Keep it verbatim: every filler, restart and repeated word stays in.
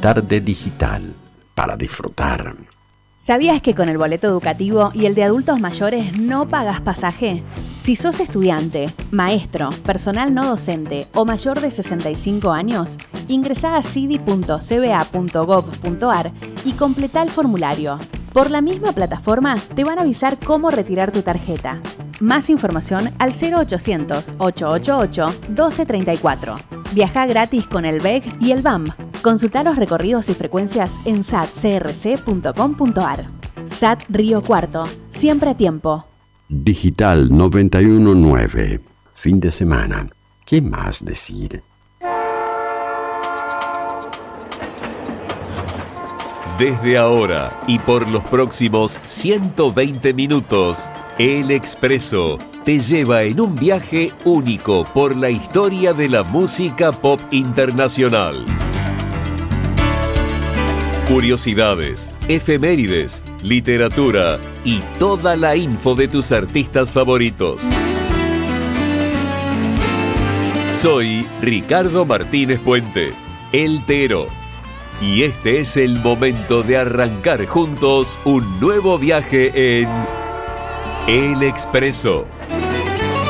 tarde digital para disfrutar. ¿Sabías que con el boleto educativo y el de adultos mayores no pagas pasaje? Si sos estudiante, maestro, personal no docente o mayor de sesenta y cinco años, ingresá a cidi punto c b a punto gov punto a r y completá el formulario. Por la misma plataforma te van a avisar cómo retirar tu tarjeta. Más información al cero ochocientos, ochocientos ochenta y ocho, doce treinta y cuatro. Viajá gratis con el B E G y el B A M. Consultá los recorridos y frecuencias en sat c r c punto com punto a r. S A T Río Cuarto, siempre a tiempo. Digital noventa y uno punto nueve. Fin de semana. ¿Qué más decir? Desde ahora y por los próximos ciento veinte minutos, El Expreso te lleva en un viaje único por la historia de la música pop internacional. Curiosidades, efemérides, literatura y toda la info de tus artistas favoritos. Soy Ricardo Martínez Puente, El Tero. Y este es el momento de arrancar juntos un nuevo viaje en El Expreso.